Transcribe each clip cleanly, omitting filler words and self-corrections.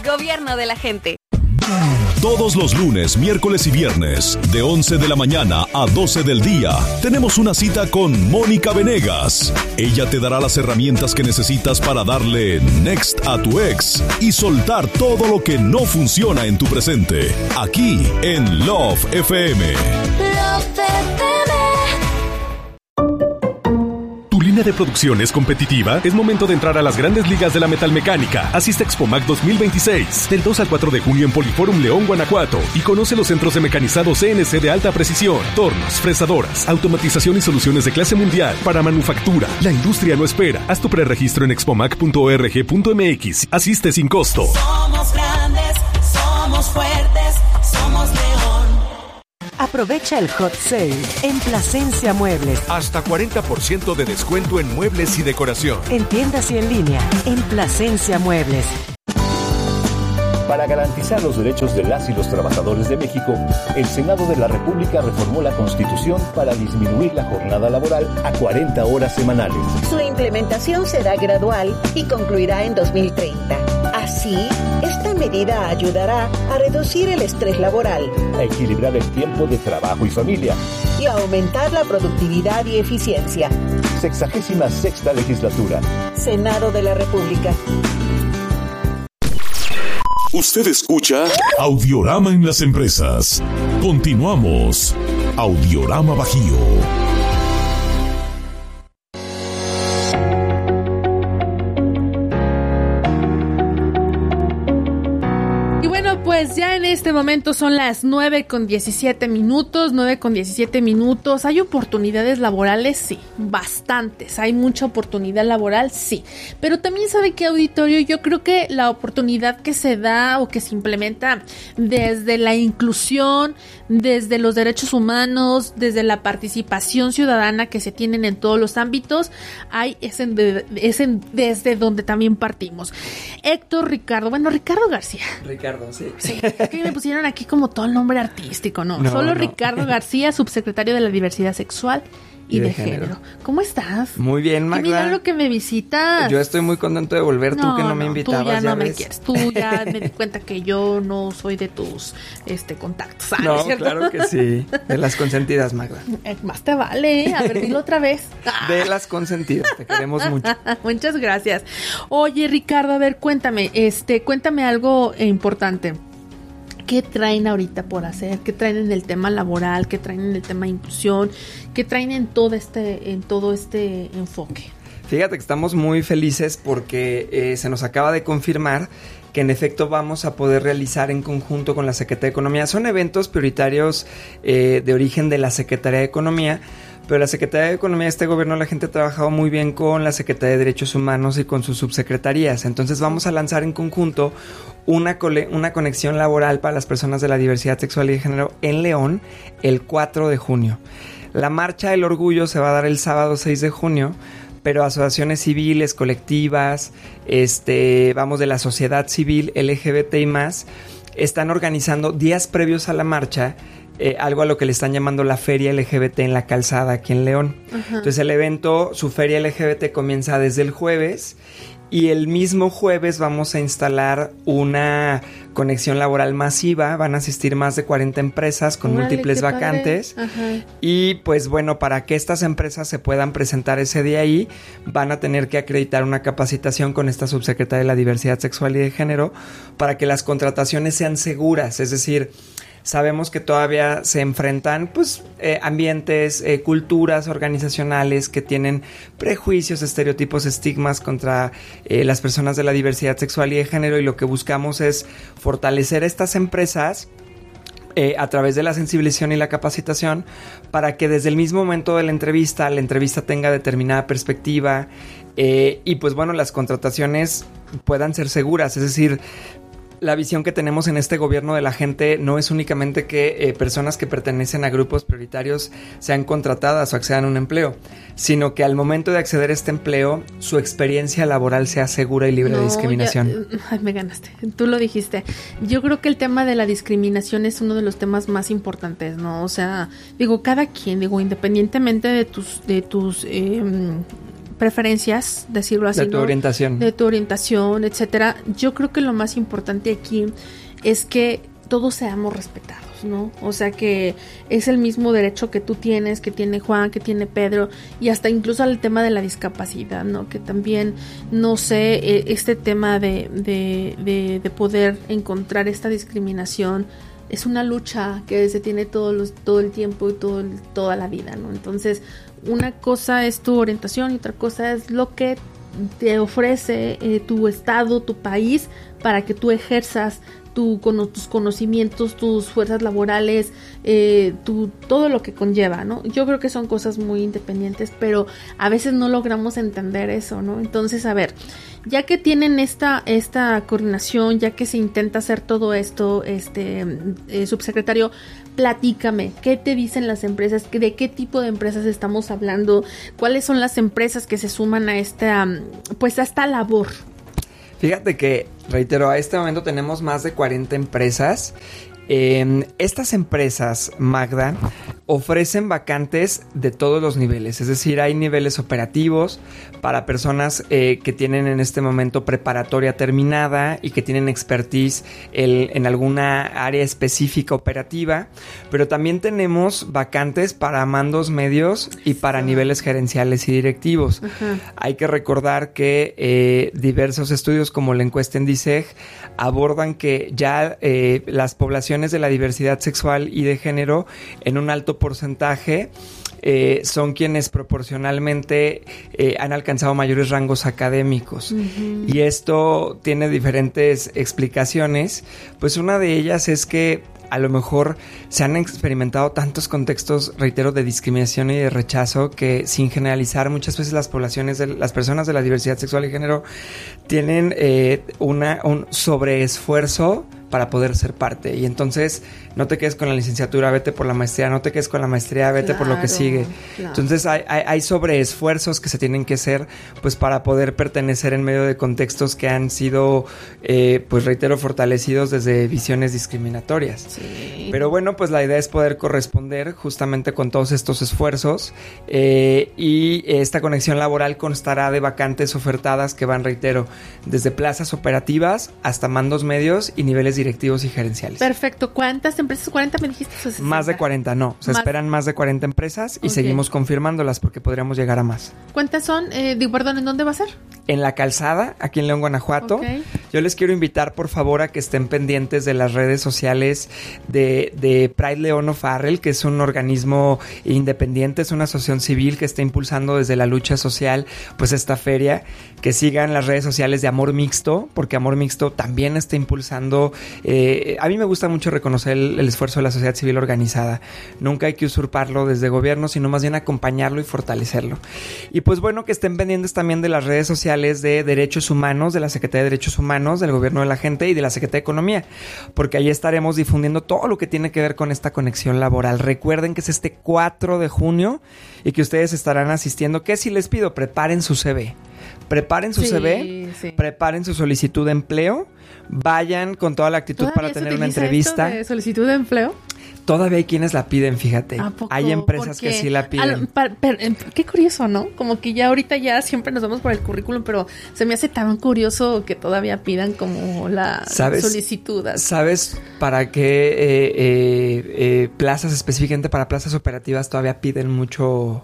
Gobierno de la gente. Todos los lunes, miércoles y viernes, de 11 de la mañana a 12 del día, tenemos una cita con Mónica Venegas. Ella te dará las herramientas que necesitas para darle next a tu ex y soltar todo lo que no funciona en tu presente. Aquí, en Love FM. Love FM. ¿Tu línea de producción es competitiva? Es momento de entrar a las grandes ligas de la metalmecánica. Asiste a Expomac 2026, del 2 al 4 de junio en Poliforum León, Guanajuato, y conoce los centros de mecanizado CNC de alta precisión, tornos, fresadoras, automatización y soluciones de clase mundial para manufactura. La industria no espera. Haz tu preregistro en expomac.org.mx. Asiste sin costo. Somos grandes, somos fuertes, somos León. Aprovecha el hot sale en Plasencia Muebles. Hasta 40% de descuento en muebles y decoración. En tiendas y en línea, en Plasencia Muebles. Para garantizar los derechos de las y los trabajadores de México, el Senado de la República reformó la Constitución para disminuir la jornada laboral a 40 horas semanales. Su implementación será gradual y concluirá en 2030. Así, esta medida ayudará a reducir el estrés laboral, a equilibrar el tiempo de trabajo y familia y a aumentar la productividad y eficiencia. 66ª legislatura. Senado de la República. Usted escucha Audiorama en las empresas. Continuamos. Audiorama Bajío. Pues ya en este momento son las 9:17 minutos, 9:17 minutos. ¿Hay oportunidades laborales? Sí, bastantes. ¿Hay mucha oportunidad laboral? Sí. Pero también sabe que, auditorio, yo creo que la oportunidad que se da o que se implementa desde la inclusión, desde los derechos humanos, desde la participación ciudadana que se tienen en todos los ámbitos, desde donde también partimos. Ricardo García. Ricardo, sí. Sí, es que me pusieron aquí como todo el nombre artístico, ¿no? Solo no. Ricardo García, subsecretario de la Diversidad Sexual y de género. ¿Cómo estás? Muy bien, Magda. Mira lo que me visitas. Yo estoy muy contento de volver, tú que no me invitabas. Tú ya no me quieres, tú ya me di cuenta que yo no soy de tus contactos. No, claro que sí, de las consentidas, Magda. Más te vale, a ver, dilo otra vez. De las consentidas, te queremos mucho. Muchas gracias. Oye, Ricardo, a ver, cuéntame algo importante. ¿Qué traen ahorita por hacer? ¿Qué traen en el tema laboral? ¿Qué traen en el tema de inclusión? ¿Qué traen en todo este enfoque? Fíjate que estamos muy felices porque se nos acaba de confirmar que en efecto vamos a poder realizar en conjunto con la Secretaría de Economía. Son eventos prioritarios de origen de la Secretaría de Economía, pero la Secretaría de Economía de este gobierno, la gente ha trabajado muy bien con la Secretaría de Derechos Humanos y con sus subsecretarías. Entonces vamos a lanzar en conjunto una conexión laboral para las personas de la diversidad sexual y de género en León el 4 de junio. La Marcha del Orgullo se va a dar el sábado 6 de junio, pero asociaciones civiles, colectivas, de la sociedad civil, LGBT y más, están organizando días previos a la marcha algo a lo que le están llamando la Feria LGBT en la Calzada aquí en León. Uh-huh. Entonces el evento, su Feria LGBT comienza desde el jueves y el mismo jueves vamos a instalar una conexión laboral masiva. Van a asistir más de 40 empresas con múltiples vacantes. Y pues bueno, para que estas empresas se puedan presentar ese día ahí, van a tener que acreditar una capacitación con esta subsecretaria de la Diversidad Sexual y de Género para que las contrataciones sean seguras. Es decir, sabemos que todavía se enfrentan ambientes, culturas organizacionales que tienen prejuicios, estereotipos, estigmas contra las personas de la diversidad sexual y de género, y lo que buscamos es fortalecer estas empresas a través de la sensibilización y la capacitación para que desde el mismo momento de la entrevista tenga determinada perspectiva y pues bueno, las contrataciones puedan ser seguras. Es decir, la visión que tenemos en este gobierno de la gente no es únicamente que personas que pertenecen a grupos prioritarios sean contratadas o accedan a un empleo, sino que al momento de acceder a este empleo, su experiencia laboral sea segura y libre de discriminación. Me ganaste, tú lo dijiste. Yo creo que el tema de la discriminación es uno de los temas más importantes, ¿no? O sea, cada quien, independientemente de tus preferencias, decirlo así, de tu orientación. De tu orientación, etcétera. Yo creo que lo más importante aquí es que todos seamos respetados, ¿no? O sea, que es el mismo derecho que tú tienes, que tiene Juan, que tiene Pedro, y hasta incluso al tema de la discapacidad, ¿no? Que también, no sé, este tema de poder encontrar esta discriminación es una lucha que se tiene todo el tiempo y toda la vida, ¿no? Entonces, una cosa es tu orientación y otra cosa es lo que te ofrece tu estado, tu país, para que tú ejerzas tus conocimientos, tus fuerzas laborales, todo lo que conlleva, ¿no? Yo creo que son cosas muy independientes, pero a veces no logramos entender eso, ¿no? Entonces, a ver, ya que tienen esta coordinación, ya que se intenta hacer todo esto, subsecretario, platícame, ¿qué te dicen las empresas? ¿De qué tipo de empresas estamos hablando? ¿Cuáles son las empresas que se suman a esta labor? Fíjate que, reitero, a este momento tenemos más de 40 empresas. Estas empresas, Magda, ofrecen vacantes de todos los niveles, es decir, hay niveles operativos para personas que tienen en este momento preparatoria terminada y que tienen expertise en alguna área específica operativa, pero también tenemos vacantes para mandos medios y para niveles gerenciales y directivos. Uh-huh. Hay que recordar que diversos estudios como la encuesta en DISEG abordan que ya las poblaciones de la diversidad sexual y de género en un alto porcentaje son quienes proporcionalmente han alcanzado mayores rangos académicos. Uh-huh. Y esto tiene diferentes explicaciones. Pues una de ellas es que a lo mejor se han experimentado tantos contextos, reitero, de discriminación y de rechazo que, sin generalizar, muchas veces las personas de la diversidad sexual y género tienen un sobreesfuerzo para poder ser parte. Y entonces no te quedes con la licenciatura, vete por la maestría, no te quedes con la maestría, vete por lo que sigue. Claro. Entonces hay sobreesfuerzos que se tienen que hacer pues para poder pertenecer en medio de contextos que han sido pues reitero, fortalecidos desde visiones discriminatorias. Sí. Pero bueno, pues la idea es poder corresponder justamente con todos estos esfuerzos y esta conexión laboral constará de vacantes ofertadas que van, reitero, desde plazas operativas hasta mandos medios y niveles directivos y gerenciales. Perfecto. ¿Cuántas empresas? ¿40 me dijiste? Más de 40, no. Se esperan más de 40 empresas y seguimos confirmándolas porque podríamos llegar a más. ¿Cuántas son? Perdón, ¿en dónde va a ser? En La Calzada, aquí en León, Guanajuato. Okay. Yo les quiero invitar, por favor, a que estén pendientes de las redes sociales de Pride León O'Farrell, que es un organismo independiente, es una asociación civil que está impulsando desde la lucha social pues esta feria. Que sigan las redes sociales de Amor Mixto, porque Amor Mixto también está impulsando. A mí me gusta mucho reconocer el esfuerzo de la sociedad civil organizada. Nunca hay que usurparlo desde gobierno, sino más bien acompañarlo y fortalecerlo. Y pues bueno, que estén pendientes también de las redes sociales de Derechos Humanos, de la Secretaría de Derechos Humanos, del Gobierno de la Gente y de la Secretaría de Economía, porque ahí estaremos difundiendo todo lo que tiene que ver con esta conexión laboral. Recuerden que es este 4 de junio y que ustedes estarán asistiendo. ¿Qué si les pido? Preparen su CV. Preparen su CV, preparen su solicitud de empleo, vayan con toda la actitud para tener una entrevista. ¿De solicitud de empleo? Todavía hay quienes la piden, fíjate. Hay empresas que sí la piden. Qué curioso, ¿no? Como que ya ahorita ya siempre nos vamos por el currículum, pero se me hace tan curioso que todavía pidan como la solicitud. ¿Sabes para qué plazas, específicamente para plazas operativas, todavía piden mucho...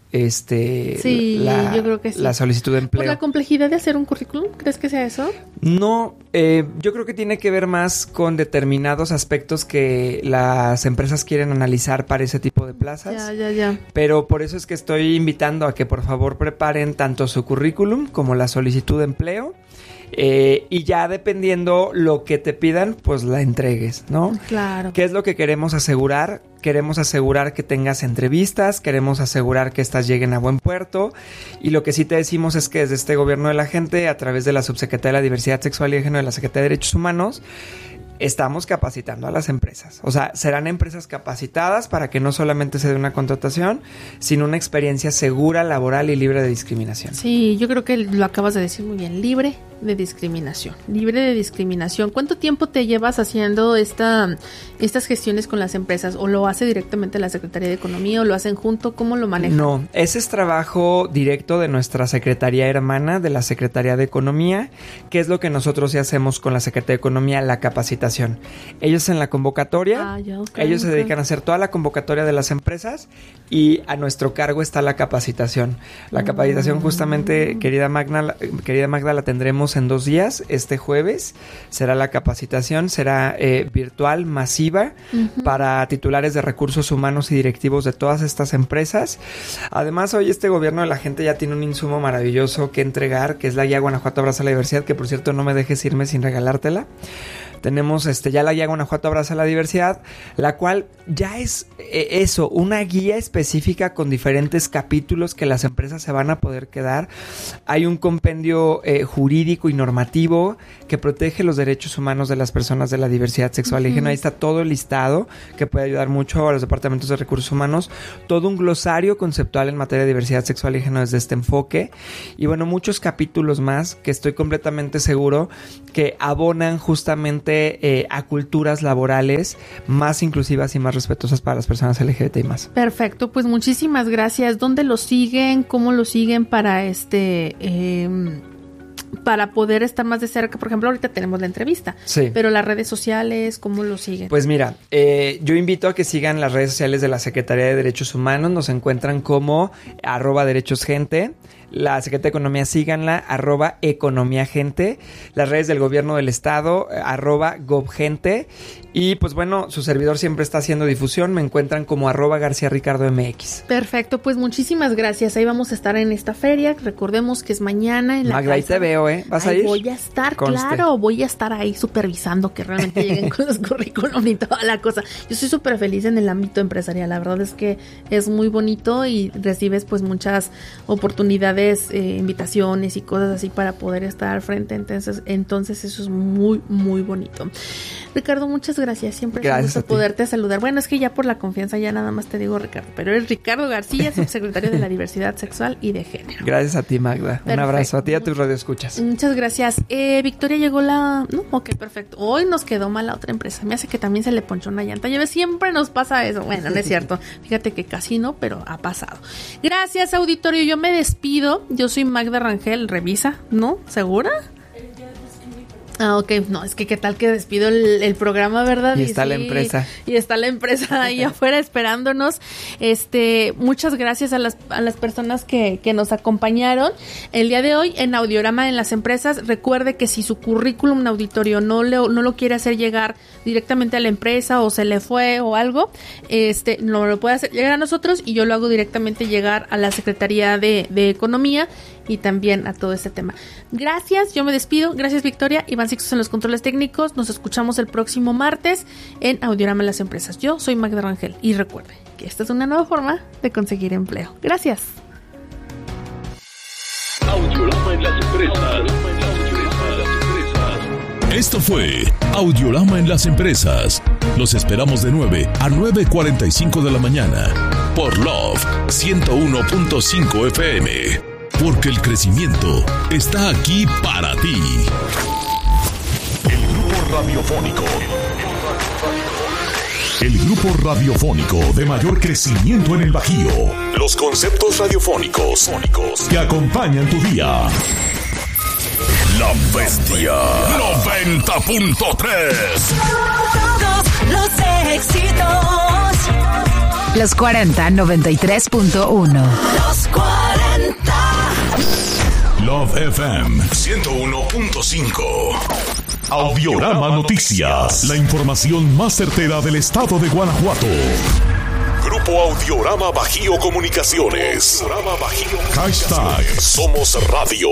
yo creo que sí. La solicitud de empleo. ¿Por la complejidad de hacer un currículum? ¿Crees que sea eso? No, yo creo que tiene que ver más con determinados aspectos que las empresas quieren analizar para ese tipo de plazas. Ya. Pero por eso es que estoy invitando a que por favor preparen tanto su currículum como la solicitud de empleo. Y ya dependiendo lo que te pidan, pues la entregues, ¿no? Claro. ¿Qué es lo que queremos asegurar? Queremos asegurar que tengas entrevistas, queremos asegurar que estas lleguen a buen puerto, y lo que sí te decimos es que desde este Gobierno de la Gente, a través de la Subsecretaría de la Diversidad Sexual y de Género de la Secretaría de Derechos Humanos, estamos capacitando a las empresas. O sea, serán empresas capacitadas para que no solamente se dé una contratación, sino una experiencia segura, laboral y libre de discriminación. Sí, yo creo que lo acabas de decir muy bien. Libre de discriminación. Libre de discriminación. ¿Cuánto tiempo te llevas haciendo estas gestiones con las empresas? ¿O lo hace directamente la Secretaría de Economía o lo hacen junto? ¿Cómo lo manejan? No, ese es trabajo directo de nuestra Secretaría hermana, de la Secretaría de Economía, que es lo que nosotros sí hacemos con la Secretaría de Economía, la capacitación. Ellos en la convocatoria, ellos se dedican a hacer toda la convocatoria de las empresas y a nuestro cargo está la capacitación. La capacitación justamente, querida Magda, la tendremos en 2 días. Este jueves será la capacitación, será virtual, masiva, para titulares de recursos humanos y directivos de todas estas empresas. Además, hoy este gobierno de la gente ya tiene un insumo maravilloso que entregar, que es la guía Guanajuato Abraza la Diversidad, que por cierto no me dejes irme sin regalártela. Tenemos ya la guía Guanajuato Abraza la Diversidad, la cual ya es una guía específica con diferentes capítulos que las empresas se van a poder quedar. Hay un compendio jurídico y normativo que protege los derechos humanos de las personas de la diversidad sexual y género. Ahí está todo listado, que puede ayudar mucho a los departamentos de recursos humanos. Todo un glosario conceptual en materia de diversidad sexual y género desde este enfoque. Y bueno, muchos capítulos más que estoy completamente seguro que abonan justamente a culturas laborales más inclusivas y más respetuosas para las personas LGBT y más. Perfecto, pues muchísimas gracias. ¿Dónde lo siguen? ¿Cómo lo siguen para para poder estar más de cerca? Por ejemplo, ahorita tenemos la entrevista, sí, pero las redes sociales, ¿cómo lo siguen? Pues mira, yo invito a que sigan las redes sociales de la Secretaría de Derechos Humanos. Nos encuentran como @derechosgente. La Secretaría de Economía, síganla, @economiagente. Las redes del gobierno del estado, @govgente. Y pues bueno, su servidor siempre está haciendo difusión. Me encuentran como @GarciaRicardoMX. Perfecto, pues muchísimas gracias. Ahí vamos a estar en esta feria. Recordemos que es mañana en la Magda, ahí te veo, ¿Vas a ir? Voy a estar, Conste. Claro. Voy a estar ahí supervisando que realmente lleguen con los currículum y toda la cosa. Yo soy súper feliz en el ámbito empresarial. La verdad es que es muy bonito y recibes pues muchas oportunidades, invitaciones y cosas así para poder estar al frente. Entonces eso es muy, muy bonito. Ricardo, muchas gracias. Siempre es un gusto poderte saludar. Bueno, es que ya por la confianza ya nada más te digo Ricardo, pero eres Ricardo García, subsecretario de la Diversidad Sexual y de Género. Gracias a ti, Magda. Perfecto. Un abrazo a ti y a tus radioescuchas. Muchas gracias. Victoria llegó No, ok, perfecto. Hoy nos quedó mal la otra empresa. Me hace que también se le ponchó una llanta. Ya ves, siempre nos pasa eso. Bueno, no es cierto. Fíjate que casi no, pero ha pasado. Gracias, auditorio. Yo me despido. Yo soy Magda Rangel. Revisa, ¿no? ¿Segura? Ah, ok. No, es que qué tal que despido el programa, ¿verdad? Y está la empresa. Y está la empresa ahí afuera esperándonos. Muchas gracias a las personas que nos acompañaron el día de hoy en Audiorama en las empresas. Recuerde que si su currículum auditorio no lo quiere hacer llegar directamente a la empresa o se le fue o algo, no lo puede hacer llegar a nosotros y yo lo hago directamente llegar a la Secretaría de Economía y también a todo este tema. Gracias, yo me despido. Gracias, Victoria. Iván Sixtos en los controles técnicos. Nos escuchamos el próximo martes en Audiorama en las empresas. Yo soy Magda Rangel y recuerde que esta es una nueva forma de conseguir empleo. Gracias. Audiorama en las empresas. Esto fue Audiorama en las empresas. Los esperamos de 9 a 9:45 de la mañana por Love 101.5 FM. Porque el crecimiento está aquí para ti. El grupo radiofónico. El grupo radiofónico de mayor crecimiento en el Bajío. Los conceptos radiofónicos que acompañan tu día. La Bestia 90.3. Todos los éxitos. Los 40 93.1. Los 40. Love FM 101.5. Audiorama Noticias. La información más certera del estado de Guanajuato. Grupo Audiorama Bajío Comunicaciones. Hashtag Somos Radio.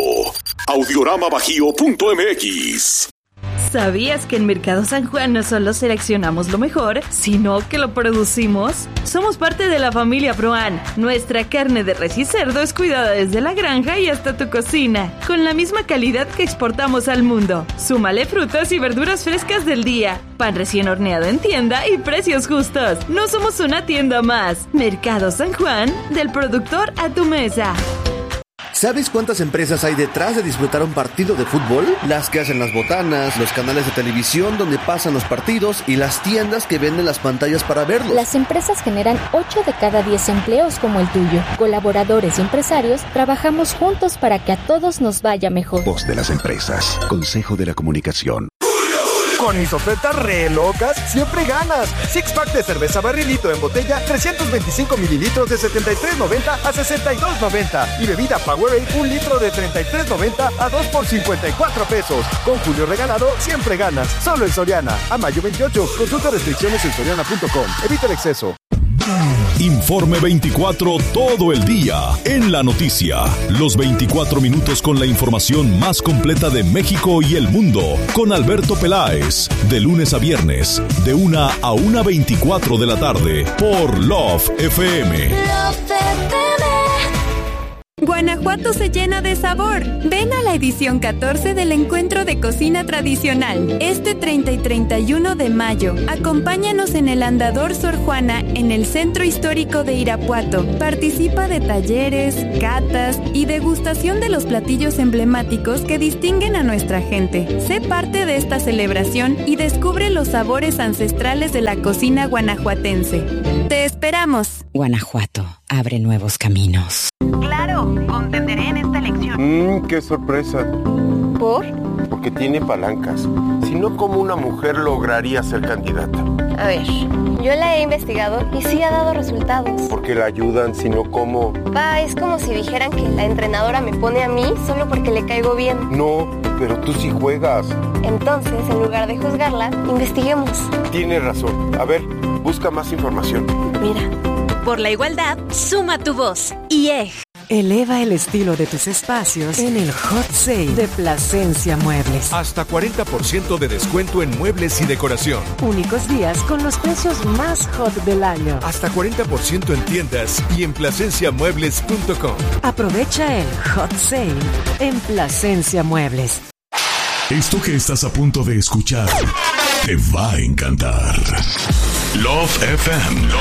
Audioramabajío.mx. ¿Sabías que en Mercado San Juan no solo seleccionamos lo mejor, sino que lo producimos? Somos parte de la familia Proan. Nuestra carne de res y cerdo es cuidada desde la granja y hasta tu cocina, con la misma calidad que exportamos al mundo. Súmale frutas y verduras frescas del día, pan recién horneado en tienda y precios justos. No somos una tienda más. Mercado San Juan, del productor a tu mesa. ¿Sabes cuántas empresas hay detrás de disfrutar un partido de fútbol? Las que hacen las botanas, los canales de televisión donde pasan los partidos y las tiendas que venden las pantallas para verlos. Las empresas generan 8 de cada 10 empleos como el tuyo. Colaboradores y empresarios trabajamos juntos para que a todos nos vaya mejor. Voz de las empresas. Consejo de la Comunicación. Con mis ofertas re locas, siempre ganas. Six pack de cerveza Barrilito en botella, 325 mililitros de $73.90 a $62.90. Y bebida Powerade, 1 litro de $33.90 a 2 por $54. Con Julio regalado, siempre ganas. Solo en Soriana. A mayo 28. Consulta restricciones en soriana.com. Evita el exceso. Informe 24 todo el día en la noticia. Los 24 minutos con la información más completa de México y el mundo. Con Alberto Peláez. De lunes a viernes, de 1 a 1:24 de la tarde. Por Love FM. Guanajuato se llena de sabor. Ven a la edición 14 del Encuentro de Cocina Tradicional, este 30 y 31 de mayo. Acompáñanos en el Andador Sor Juana en el Centro Histórico de Irapuato. Participa de talleres, catas y degustación de los platillos emblemáticos que distinguen a nuestra gente. Sé parte de esta celebración y descubre los sabores ancestrales de la cocina guanajuatense. ¡Te esperamos! Guanajuato abre nuevos caminos. Claro, contenderé en esta elección. ¡Qué sorpresa! ¿Por? Porque tiene palancas. Si no, ¿cómo una mujer lograría ser candidata? A ver, yo la he investigado y sí ha dado resultados. ¿Por qué la ayudan? Si no, ¿cómo? Es como si dijeran que la entrenadora me pone a mí solo porque le caigo bien. No, pero tú sí juegas. Entonces, en lugar de juzgarla, investiguemos. Tienes razón. A ver, busca más información. Mira. Por la igualdad, suma tu voz. IEG. Eleva el estilo de tus espacios en el Hot Sale de Plasencia Muebles. Hasta 40% de descuento en muebles y decoración. Únicos días con los precios más hot del año. Hasta 40% en tiendas y en plasenciamuebles.com. Aprovecha el Hot Sale en Plasencia Muebles. Esto que estás a punto de escuchar te va a encantar. Love FM.